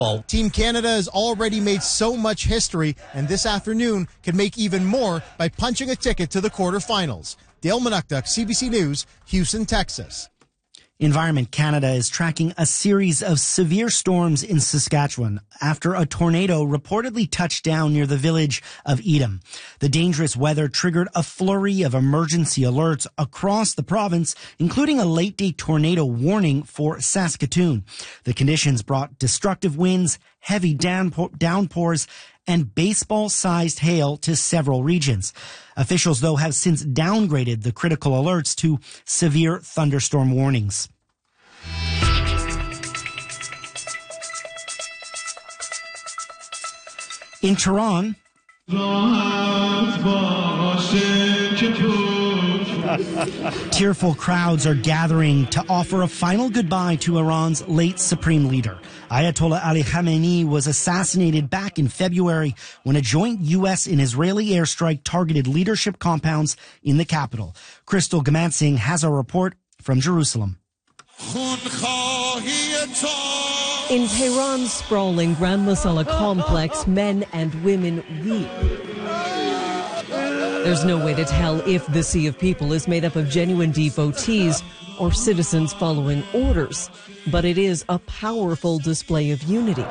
Team Canada has already made so much history, and this afternoon can make even more by punching a ticket to the quarterfinals. Dale Manukduk, CBC News, Houston, Texas. Environment Canada is tracking a series of severe storms in Saskatchewan after a tornado reportedly touched down near the village of Edam. The dangerous weather triggered a flurry of emergency alerts across the province, including a late-day tornado warning for Saskatoon. The conditions brought destructive winds, heavy downpours, and baseball-sized hail to several regions. Officials, though, have since downgraded the critical alerts to severe thunderstorm warnings. In Tehran, tearful crowds are gathering to offer a final goodbye to Iran's late supreme leader. Ayatollah Ali Khamenei was assassinated back in February when a joint U.S. and Israeli airstrike targeted leadership compounds in the capital. Crystal Gamansing has a report from Jerusalem. In Tehran's sprawling Grand Masala complex, men and women weep. There's no way to tell if the sea of people is made up of genuine devotees or citizens following orders, but it is a powerful display of unity.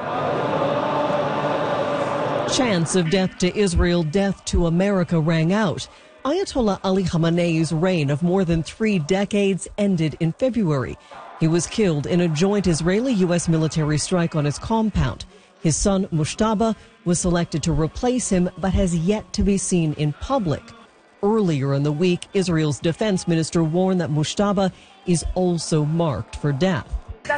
Chants of death to Israel, death to America rang out. Ayatollah Ali Khamenei's reign of more than 3 decades ended in February. He was killed in a joint Israeli-U.S. military strike on his compound. His son, Mujtaba, was selected to replace him, but has yet to be seen in public. Earlier in the week, Israel's defense minister warned that Mujtaba is also marked for death.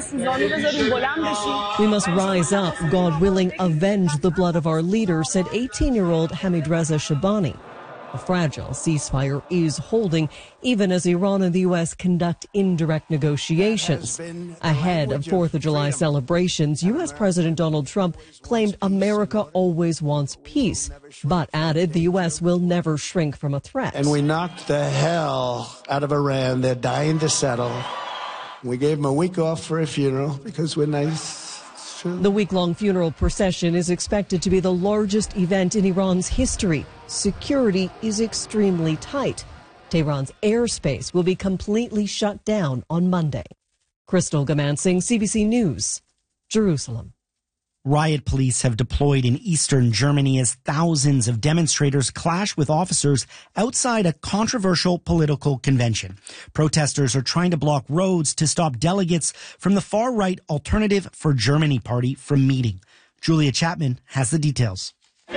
We must rise up, God willing, avenge the blood of our leader, said 18-year-old Hamid Reza Shabani. A fragile ceasefire is holding, even as Iran and the U.S. conduct indirect negotiations. Ahead of 4th of July celebrations, U.S. President Donald Trump claimed America always wants peace, but added the U.S. will never shrink from a threat. And we knocked the hell out of Iran. They're dying to settle. We gave them a week off for a funeral because we're nice. The week-long funeral procession is expected to be the largest event in Iran's history. Security is extremely tight. Tehran's airspace will be completely shut down on Monday. Crystal Gamansing, CBC News, Jerusalem. Riot police have deployed in eastern Germany as thousands of demonstrators clash with officers outside a controversial political convention. Protesters are trying to block roads to stop delegates from the far-right Alternative for Germany party from meeting. Julia Chapman has the details.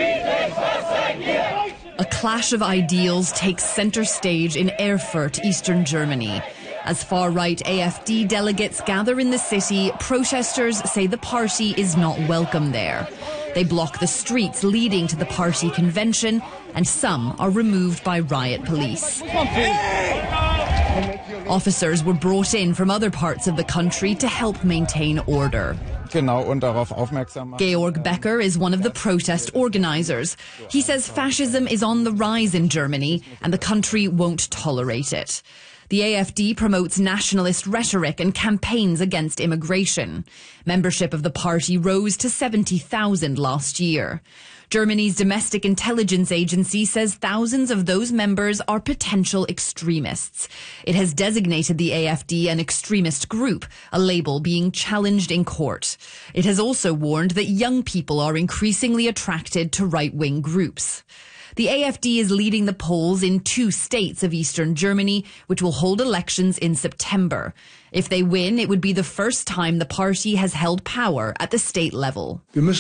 A clash of ideals takes center stage in Erfurt, eastern Germany. As far-right AfD delegates gather in the city, protesters say the party is not welcome there. They block the streets leading to the party convention, and some are removed by riot police. Officers were brought in from other parts of the country to help maintain order. Georg Becker is one of the protest organizers. He says fascism is on the rise in Germany, and the country won't tolerate it. The AfD promotes nationalist rhetoric and campaigns against immigration. Membership of the party rose to 70,000 last year. Germany's domestic intelligence agency says thousands of those members are potential extremists. It has designated the AfD an extremist group, a label being challenged in court. It has also warned that young people are increasingly attracted to right-wing groups. The AfD is leading the polls in 2 states of eastern Germany, which will hold elections in September. If they win, it would be the first time the party has held power at the state level.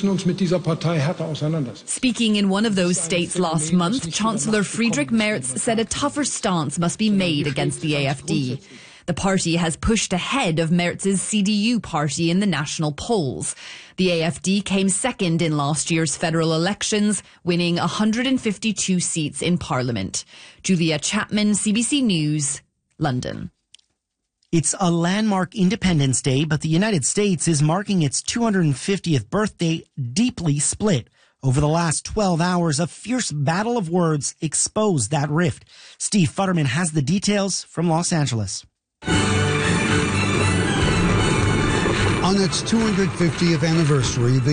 Speaking in one of those states last month, Chancellor Friedrich Merz said a tougher stance must be made against the AfD. The party has pushed ahead of Merz's CDU party in the national polls. The AfD came second in last year's federal elections, winning 152 seats in parliament. Julia Chapman, CBC News, London. It's a landmark Independence Day, but the United States is marking its 250th birthday deeply split. Over the last 12 hours, a fierce battle of words exposed that rift. Steve Futterman has the details from Los Angeles. On its 250th anniversary, the